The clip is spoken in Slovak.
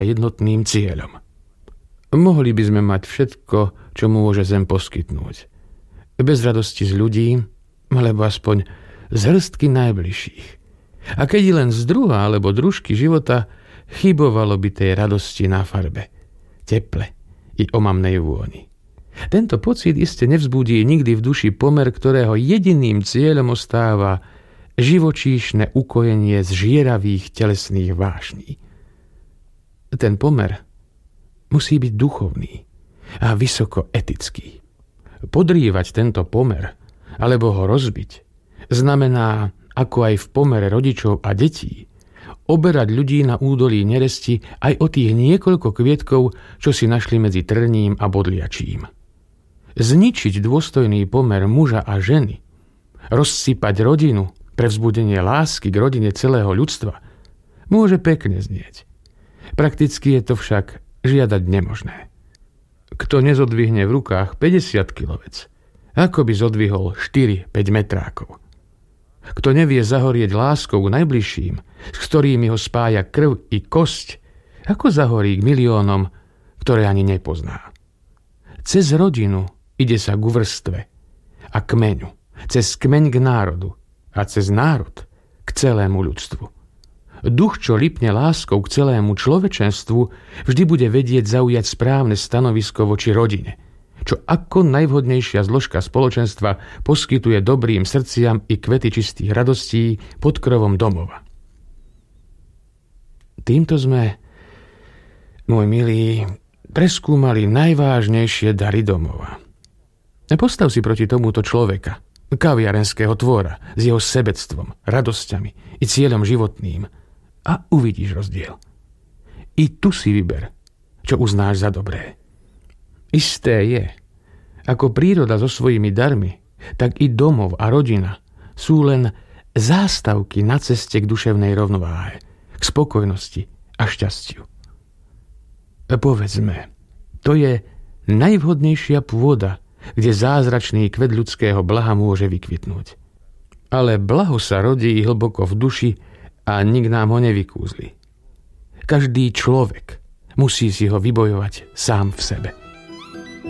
jednotným cieľom. Mohli by sme mať všetko, čo môže zem poskytnúť. Bez radosti z ľudí, alebo aspoň z hrstky najbližších. A keď len z druha alebo družky života, chybovalo by tej radosti na farbe, teple i omamnej vôni. Tento pocit iste nevzbudí nikdy v duši pomer, ktorého jediným cieľom ostáva živočíšne ukojenie z žieravých telesných vášní. Ten pomer musí byť duchovný a vysoko etický. Podrývať tento pomer alebo ho rozbiť znamená, ako aj v pomere rodičov a detí, oberať ľudí na údolí neresti aj o tých niekoľko kvietkov, čo si našli medzi trním a bodliačím. Zničiť dôstojný pomer muža a ženy, rozsypať rodinu pre vzbudenie lásky k rodine celého ľudstva, môže pekne znieť. Prakticky je to však žiadať nemožné. Kto nezodvihne v rukách 50 kilovec, ako by zodvihol 4-5 metrákov. Kto nevie zahorieť láskou k najbližším, s ktorými ho spája krv i kosť, ako zahorí k miliónom, ktoré ani nepozná. Cez rodinu ide sa ku vrstve a kmeňu, cez kmeň k národu a cez národ k celému ľudstvu. Duch, čo lipne láskou k celému človečenstvu, vždy bude vedieť zaujať správne stanovisko voči rodine, čo ako najvhodnejšia zložka spoločenstva poskytuje dobrým srdciam i kvety čistých radostí pod krovom domova. Týmto sme, môj milý, preskúmali najvážnejšie dary domova. Postav si proti tomuto človeka, kaviarenského tvora, s jeho sebectvom, radosťami i cieľom životným a uvidíš rozdiel. I tu si vyber, čo uznáš za dobré. Isté je, ako príroda so svojimi darmi, tak i domov a rodina sú len zástavky na ceste k duševnej rovnováhe, k spokojnosti a šťastiu. Povedzme, to je najvhodnejšia pôda, kde zázračný kvet ľudského blaha môže vykvitnúť. Ale blaho sa rodí hlboko v duši a nik nám ho nevykúzli. Každý človek musí si ho vybojovať sám v sebe.